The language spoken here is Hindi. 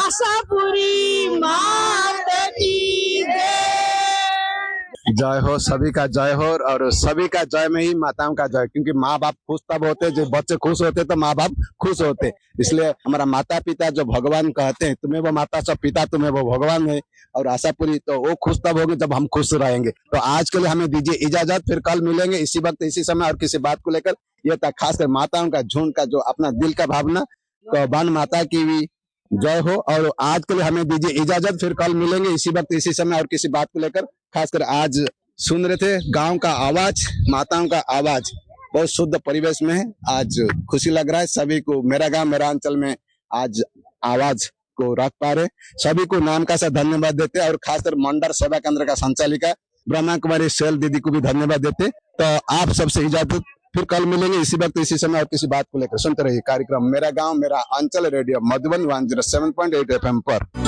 आशापुरी मात की जय हो, सभी का जय हो। और सभी का जय में ही माताओं का जय, क्योंकि माँ बाप खुश तब होते जब बच्चे खुश होते तो माँ बाप खुश होते। इसलिए हमारा माता पिता जो भगवान कहते हैं, तुम्हें वो माता सब पिता तुम्हें वो भगवान है। और आशापुरी तो वो खुश तब होगी जब हम खुश रहेंगे। तो आज के लिए हमें दीजिए इजाजत, फिर कल मिलेंगे इसी वक्त इसी समय और किसी बात को लेकर। ये था खासकर माताओं का झुंड का जो अपना दिल का भावना। तो वन माता की भी जय हो। और आज के लिए हमें दीजिए इजाजत, फिर कल मिलेंगे इसी वक्त इसी समय और किसी बात को लेकर। खासकर आज सुन रहे थे गांव का आवाज, माताओं का आवाज, बहुत शुद्ध परिवेश में है। आज खुशी लग रहा है सभी को। मेरा गांव मेरा अंचल में आज आवाज को रख पा रहे, सभी को नाम का सा धन्यवाद देते। और खासकर मंडल सेवा केंद्र का संचालिका ब्रह्मा कुमारी शैल दीदी को भी धन्यवाद देते। तो आप सबसे इजाजत, फिर कल मिलेंगे इसी वक्त इसी समय और किसी बात को लेकर। सुनते रहिए कार्यक्रम मेरा गांव मेरा अंचल, रेडियो मधुबन 107.8 FM पर।